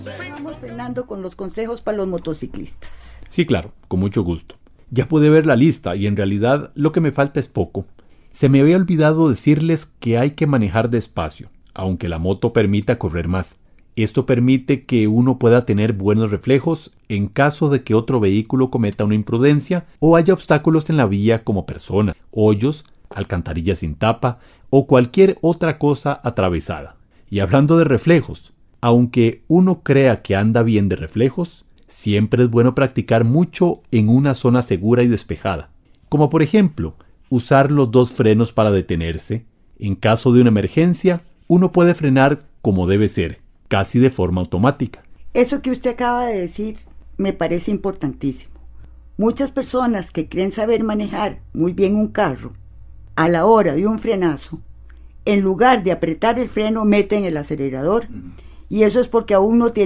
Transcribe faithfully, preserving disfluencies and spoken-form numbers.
Vamos frenando con los consejos para los motociclistas. Sí, claro, con mucho gusto. Ya pude ver la lista y en realidad lo que me falta es poco. Se me había olvidado decirles que hay que manejar despacio, aunque la moto permita correr más. Esto permite que uno pueda tener buenos reflejos en caso de que otro vehículo cometa una imprudencia o haya obstáculos en la vía como personas, hoyos, alcantarillas sin tapa o cualquier otra cosa atravesada. Y hablando de reflejos, aunque uno crea que anda bien de reflejos, siempre es bueno practicar mucho en una zona segura y despejada. Como por ejemplo, usar los dos frenos para detenerse. En caso de una emergencia, uno puede frenar como debe ser, casi de forma automática. Eso que usted acaba de decir me parece importantísimo. Muchas personas que creen saber manejar muy bien un carro, a la hora de un frenazo, en lugar de apretar el freno, meten el acelerador, y eso es porque aún no tienen